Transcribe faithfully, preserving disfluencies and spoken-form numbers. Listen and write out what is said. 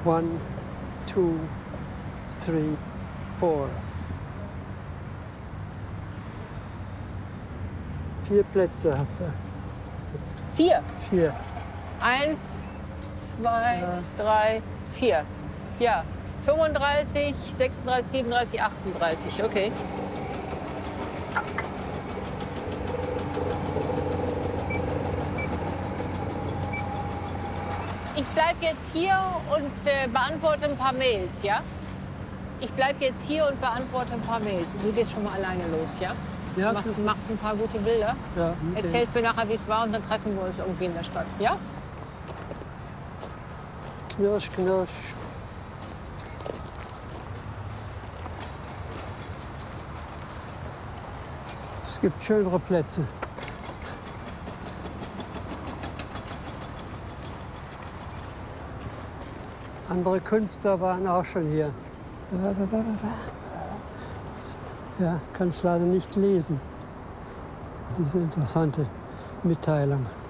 One, two, three, four. Vier Plätze hast du. Vier. Vier. Eins, zwei, Ja. drei, vier. Ja, fünfunddreißig, sechsunddreißig, siebenunddreißig, achtunddreißig. Okay. Ich bleibe jetzt hier und äh, beantworte ein paar Mails, ja? Ich bleibe jetzt hier und beantworte ein paar Mails. Du gehst schon mal alleine los, ja? Ja, machst, klar. machst ein paar gute Bilder. Ja, okay. Erzählst mir nachher, wie es war, und dann treffen wir uns irgendwie in der Stadt, ja? Knirsch, knirsch. Es gibt schönere Plätze. Andere Künstler waren auch schon hier. Ja, kann es leider nicht lesen, diese interessante Mitteilung.